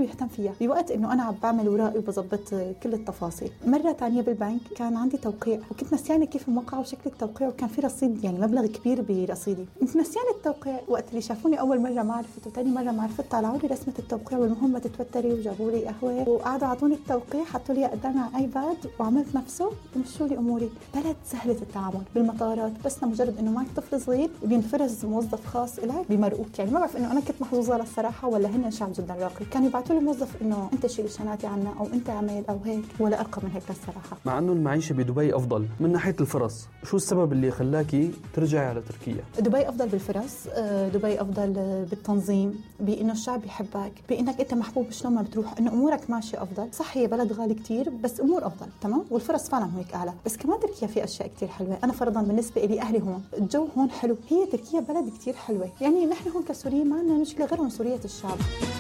ويهتم فيها بوقت إنه أنا عم بعمل ورائي وبظبط كل التفاصيل. مرة تانية بالبنك كان عندي توقيع وكنت نسيانة كيف الموقع وشكل التوقيع، وكان في رصيد يعني مبلغ كبير برصيدي. كنت نسيانة التوقيع. وقت اللي شافوني أول مرة ما عرفت وتاني مرة ما عرفت، طلعوا لي رسمة التوقيع والمهم ما تتوتري، وجابوا لي قهوة وقعدوا عطوني التوقيع، حطوا لي قدامي على ايباد وعملت نفسه ومشوا لي اموري. بلد سهلة التعامل. بالمطارات بس مجرد انه معك طفل صغير بينفرز موظف خاص إلك بيمرقوك. يعني ما بعرف انه انا كنت محظوظة للصراحة ولا هن شعب جدا راقي. كانوا يبعثوا لي موظف انه انت شيل الشنطة عنا او انت عمل او هيك، ولا ارقى من هيك للصراحة. مع انه المعيشة بدبي افضل من ناحية الفرص، شو السبب اللي خلاكي ترجعي على تركيا؟ دبي افضل بالفرص، دبي افضل بالتنظيم، بانه الشعب يحبك، بانك انت محبوب شلون ما بتروح، انه امورك ماشيه افضل. صح هي بلد غالي كتير بس امور افضل تمام، والفرص فعلا هيك اعلى. بس كمان تركيا في اشياء كتير حلوه. انا فرضا بالنسبه لي اهلي هون، الجو هون حلو. هي تركيا بلد كتير حلوه. يعني نحن هون كسوريين ما عندنا مشكله غير عنصريه الشعب.